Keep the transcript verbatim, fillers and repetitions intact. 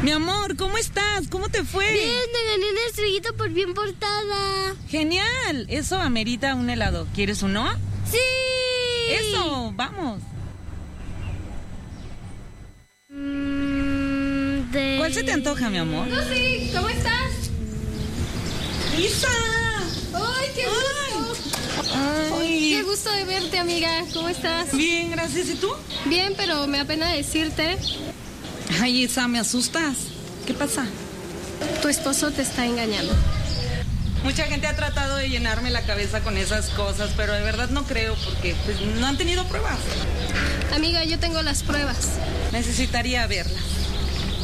Mi amor, ¿cómo estás? ¿Cómo te fue? Bien, me gané una estrellita por bien portada. Genial, eso amerita un helado. ¿Quieres uno? ¡Sí! Eso, vamos. Mm, de... ¿Cuál se te antoja, mi amor? Lucy, ¿cómo estás? ¡Isa! ¡Ay, qué gusto! Ay. Qué gusto de verte, amiga. ¿Cómo estás? Bien, gracias. ¿Y tú? Bien, pero me apena decirte, Ay, Isa, me asustas. ¿Qué pasa? tu esposo te está engañando. Mucha gente ha tratado de llenarme la cabeza con esas cosas, pero de verdad no creo porque pues, no han tenido pruebas. Amiga, yo tengo las pruebas. Necesitaría verlas.